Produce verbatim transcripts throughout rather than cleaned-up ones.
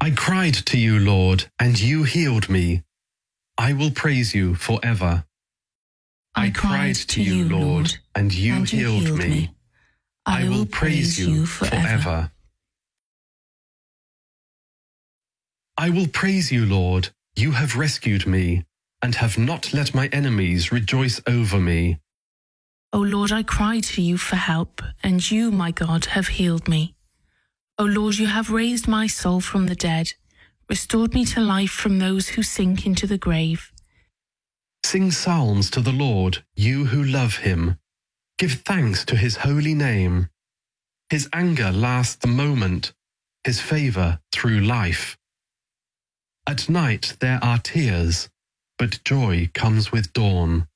I cried to you, Lord, and you healed me. I will praise you forever. I cried to you, Lord, and you and you healed healed me. me. I will praise you forever. I will praise you, Lord. You have rescued me, and have not let my enemies rejoice over me. O Lord, I cried to you for help, and you, my God, have healed me. O Lord, you have raised my soul from the dead, restored me to life from those who sink into the grave. Sing psalms to the Lord, you who love him. Give thanks to his holy name. His anger lasts a moment, his favour through life. At night there are tears, but joy comes with dawn.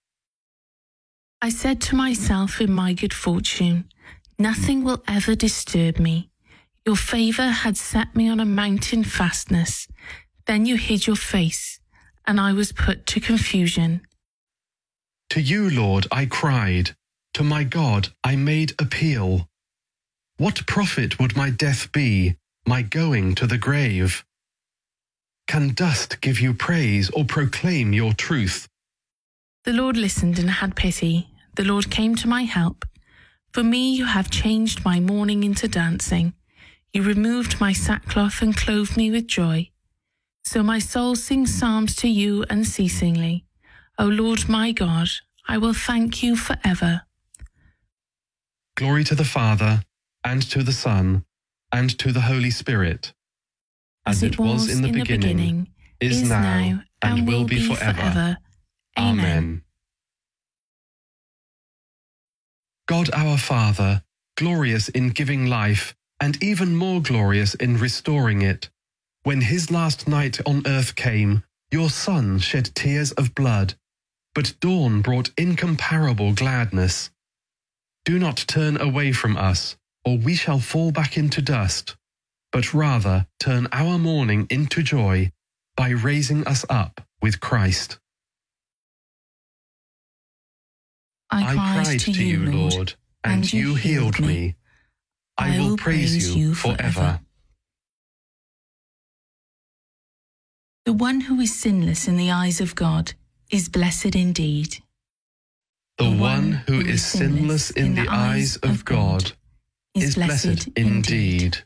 I said to myself in my good fortune, nothing will ever disturb me. Your favour had set me on a mountain fastness. Then you hid your face, and I was put to confusion. To you, Lord, I cried. To my God I made appeal. What profit would my death be, my going to the grave? Can dust give you praise or proclaim your truth? The Lord listened and had pity. The Lord came to my help. For me you have changed my mourning into dancing. You removed my sackcloth and clothed me with joy. So my soul sings psalms to you unceasingly. O Lord my God, I will thank you forever. Glory to the Father, and to the Son, and to the Holy Spirit. As, As it was in the, in the beginning, beginning, is, is now, now, and, and will be forever. forever. Amen. Amen. God our Father, glorious in giving life, and even more glorious in restoring it, when his last night on earth came, your Son shed tears of blood, but dawn brought incomparable gladness. Do not turn away from us, or we shall fall back into dust, but rather turn our mourning into joy by raising us up with Christ. I cried, I cried to, to you, Lord, Lord and, and you healed me. me. I, I will praise, praise you forever. forever. The one who is sinless in the eyes of God is blessed indeed. The, the one who, who is sinless in, in the eyes of God is blessed indeed.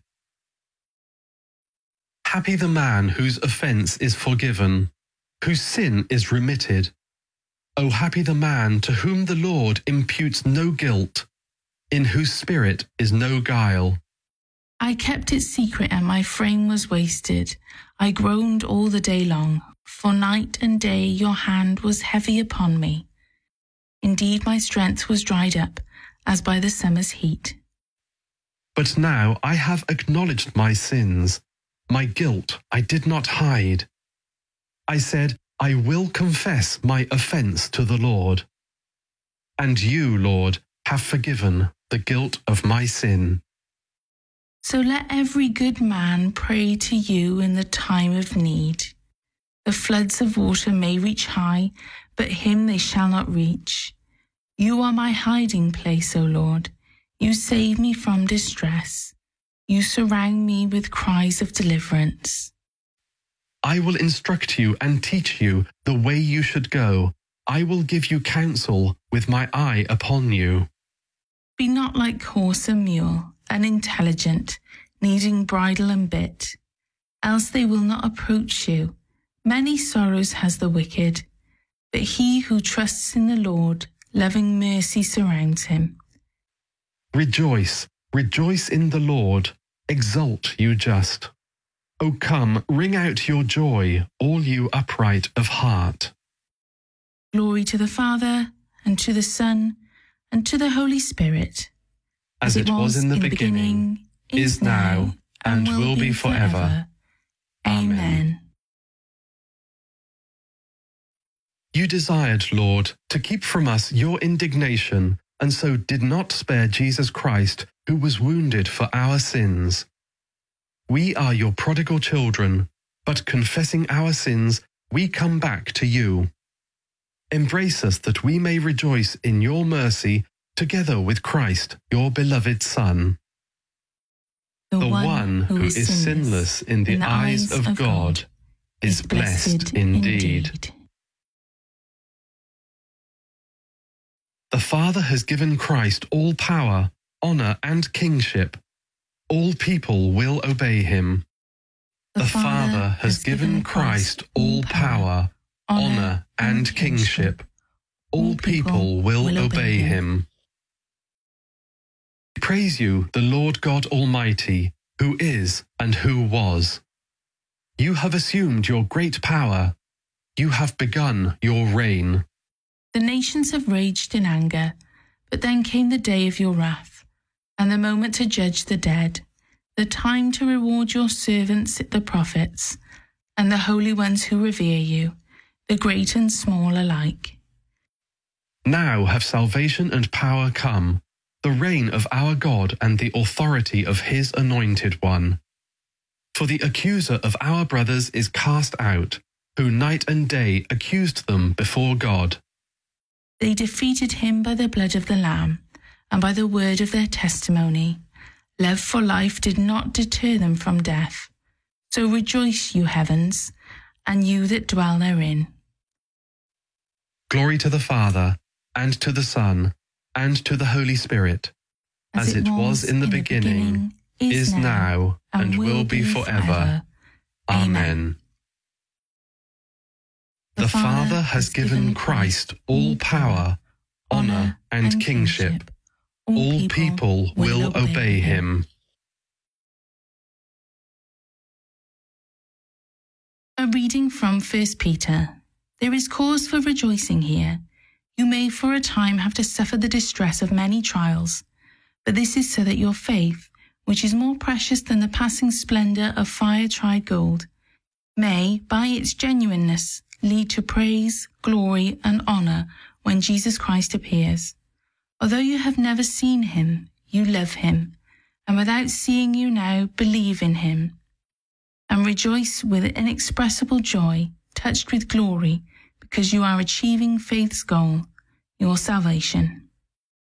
Happy the man whose offence is forgiven, whose sin is remitted. O happy the man to whom the Lord imputes no guilt, in whose spirit is no guile. I kept it secret and my frame was wasted. I groaned all the day long, for night and day your hand was heavy upon me. Indeed, my strength was dried up, as by the summer's heat. But now I have acknowledged my sins. My guilt I did not hide. I said, I will confess my offence to the Lord. And you, Lord, have forgiven the guilt of my sin. So let every good man pray to you in the time of need. The floods of water may reach high, but him they shall not reach. You are my hiding place, O Lord. You save me from distress. You surround me with cries of deliverance. I will instruct you and teach you the way you should go. I will give you counsel with my eye upon you. Be not like horse and mule, unintelligent, needing bridle and bit, else they will not approach you. Many sorrows has the wicked, but he who trusts in the Lord, loving mercy surrounds him. Rejoice, rejoice in the Lord, exult, you just. O come, ring out your joy, all you upright of heart. Glory to the Father, and to the Son, and to the Holy Spirit. As, As it was in the, in the beginning, beginning, is now, and, and will, will be forever. forever. Amen. You desired, Lord, to keep from us your indignation, and so did not spare Jesus Christ, who was wounded for our sins. We are your prodigal children, but confessing our sins, we come back to you. Embrace us that we may rejoice in your mercy together with Christ, your beloved Son. The one who is sinless in the eyes of God is blessed indeed. The Father has given Christ all power, honour and kingship. All people will obey him. The Father has given Christ all power, honour and kingship. All people will obey him. Praise you, the Lord God Almighty, who is and who was. You have assumed your great power. You have begun your reign. The nations have raged in anger, but then came the day of your wrath, and the moment to judge the dead, the time to reward your servants, the prophets, and the holy ones who revere you, the great and small alike. Now have salvation and power come, the reign of our God and the authority of his anointed one. For the accuser of our brothers is cast out, who night and day accused them before God. They defeated him by the blood of the Lamb and by the word of their testimony. Love for life did not deter them from death. So rejoice, you heavens, and you that dwell therein. Glory to the Father, and to the Son, and to the Holy Spirit, as, as it was, was in the, in beginning, the beginning, is now, now and, and will be forever. forever. Amen. The Father has given Christ all power, honour and kingship. All people will obey him. A reading from First Peter. There is cause for rejoicing here. You may for a time have to suffer the distress of many trials, but this is so that your faith, which is more precious than the passing splendour of fire-tried gold, may, by its genuineness, lead to praise, glory, and honour when Jesus Christ appears. Although you have never seen him, you love him, and without seeing you now, believe in him, and rejoice with inexpressible joy, touched with glory, because you are achieving faith's goal, your salvation.